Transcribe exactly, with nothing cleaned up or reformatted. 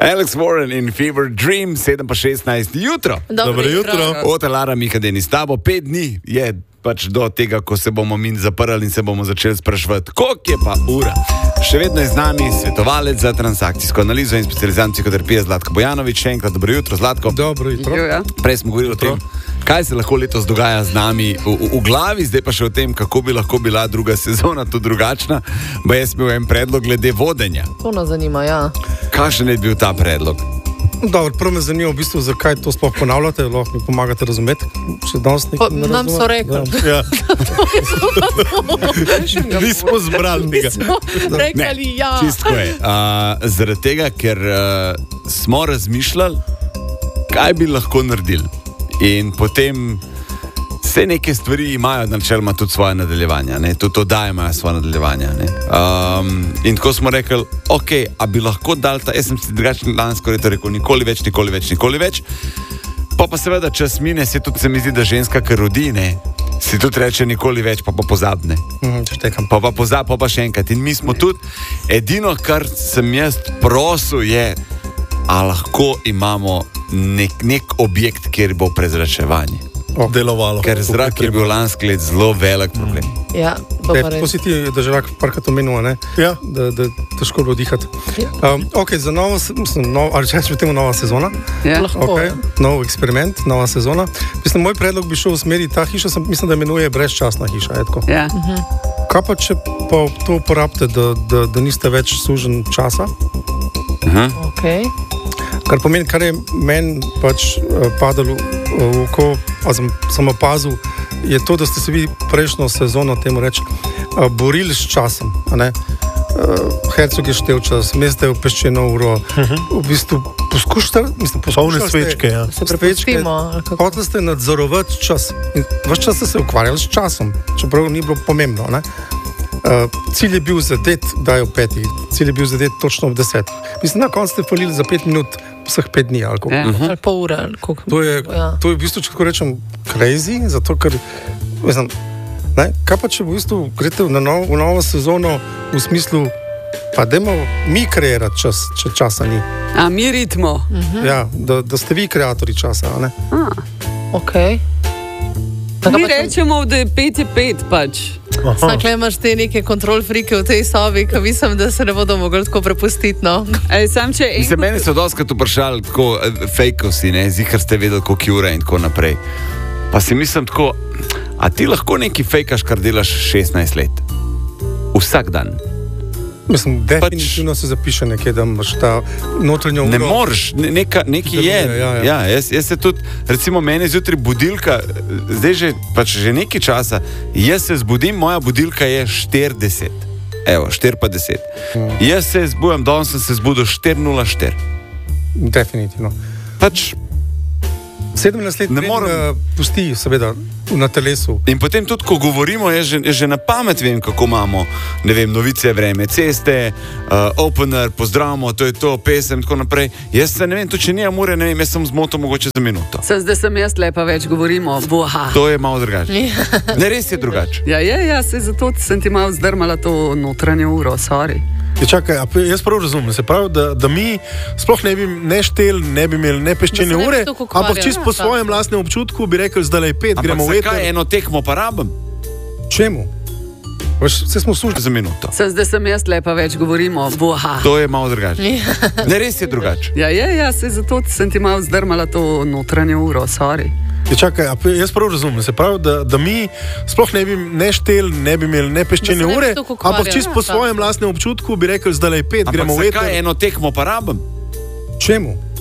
Alex Warren in Fever Dream, sedem pa šestnajst jutro. Dobro jutro. Ota Lara Mikadeni s tabo, pet dni je pač do tega, ko se bomo mi zaprli in se bomo začeli spraševati, koliko je pa ura. Še vedno je z nami svetovalec za transakcijsko analizo in specializant psihoterapije Zlatko Bojanović. Še enkrat dobro jutro, Zlatko. Dobro jutro. Prej smo govorili o tem, kaj se lahko letos dogaja z nami v, v, v glavi, zdaj pa še o tem, kako bi lahko bila druga sezona tu drugačna. Ba jaz imel en predlog glede vodenja. To nas zanima, ja. Kakšen je bil ta predlog? Dobro, prvo me zanima v bistvu, zakaj to sploh ponavljate, lahko mi pomagate razumeti. Po, nam so rekli. Ja. Nismo zbrali tega. Nismo rekli, ja. Čistko je. Uh, zaradi tega, ker uh, smo razmišljali, kaj bi lahko naredili. In potem vse neke stvari imajo načeloma tudi svoje nadaljevanja, ne? Tudi to da imajo svoje nadaljevanja. Um, in tako smo rekli, ok, a bi lahko dal ta, jaz sem si drugačen lansko leto rekel, nikoli več, nikoli več, nikoli več. Pa pa seveda čas mine, se tudi se mi zdi, da ženska, ki rodi, ne, si tudi reče nikoli več, pa pa pozabne. Mm, pa pa pozab, pa pa še enkrat. In mi smo tudi, edino, kar sem jaz prosil, je, a lahko imamo nek, nek objekt, kjer bo prezračevanje. Oh. Delovalo. Ker zrak je bil lansko let zelo velik problem. Mm. Ja, to si ti državak parkrat omenil, ne? Ja. Da, da težko bilo dihati. Ja. Um, ok, za novo, mislim, nov, ali če rečemo temu nova sezona. Ja. Lahko. Okay. Nov eksperiment, nova sezona. Mislim, moj predlog bi šel v smeri, ta hiša, sem, mislim, da imenuje brezčasna hiša. Ja. Uh-huh. Kaj pa, če pa to uporabite, da, da, da niste več sužen časa? Uh-huh. Ok. Kar pomeni, kar je meni pač uh, padalo v oko, a sem, sem opazil, je to, da ste se vi prejšnjo sezono temu reči, uh, borili s časom. Uh, Hercog je štev čas, mesta je v peščeno uro. Uh-huh. V bistvu poskušate, mislim, poskušate svečke, ja. Se prepustimo. Hoteli ste nadzorovati čas. In vaš čas ste se ukvarjali s časom, čeprav ni bilo pomembno. Ne? Uh, cilj je bil zadet, da je v petih, cilj je bil zadet točno v desetih. Mislim, na koncu ste falili za pet minut vseh pet dni. Ali ja. uh-huh. ali pol ure. To je, ja. to je v bistvu, če tako rečem, crazy, zato ker, mislim, ne, kaj pa če v bistvu greste v, nov, v novo sezono v smislu, pa dajmo mi kreirati čas, če časa ni. A mi ritmo. Uh-huh. Ja, da, da ste vi kreatori časa, a ne? A. Ok. Mi rečemo, da je pet je pet pač. Snakle imaš te neke kontrol frike v tej sobi, ko mislim, da se ne bodo mogli tako prepustiti, no. Ej, sam če Mislim, meni so doskrat vprašali tako fejkovsi, ne, zihar ste vedeli, koliko je ura in tako naprej. Pa si mislim tako, a ti lahko neki fejkaš, kar delaš šestnajst let? Vsak dan. Mislim, definitivno pač se zapiše nekaj, da imaš ta notranjo uro. Ne moreš, neka, neki je. Ja, ja. Ja, jaz, jaz se tudi, recimo meni zjutraj budilka, zdaj že, pač že nekaj časa, jaz se zbudim, moja budilka je štirideset. Evo, štiri pa deset. Hmm. Jaz se zbujam, danes sem se zbudil štiri nula štiri. Definitivno. Pač sedemnajst let ne morem pusti, seveda, na telesu. In potem tudi, ko govorimo, jaz že, že na pamet vem, kako imamo, ne vem, novice, vreme, ceste, uh, opener, pozdravimo, to je to, pesem in tako naprej. Jaz se ne vem, tudi če nijam ure, ne vem, jaz sem zmotil mogoče za minuto. Se zdaj sem jaz lepa več govorimo, boha. To je malo drugače. Ne, res je drugače. Ja, ja, ja, se zato sem ti malo zdrmala to notranjo uro, sorry. Je, čakaj, jaz prav razumem, se pravi, da, da mi sploh ne bi ne štel, ne bi imeli ne peščene ure, ampak čisto po svojem lastnem občutku bi rekel, zdaj je pet, gremo v eter. Ampak zakaj eno tekmo pa rabim? Čemu? Vse smo služili za minuto. Se zdaj sem jaz lepa več govorimo, boha. To je malo drugače. Ne, res je drugače. Ja, ja, ja, se zato sem ti malo zdrmala to notranjo uro, sorry. Je, čakaj, jaz prav razumem, se pravi, da, da mi sploh ne bi ne štel, ne bi imeli ne peščene ure, ampak čisto po svojem lastnem občutku bi rekel, zdaj je pet, gremo v eter. Ampak zakaj eno tekmo pa rabim? Čemu?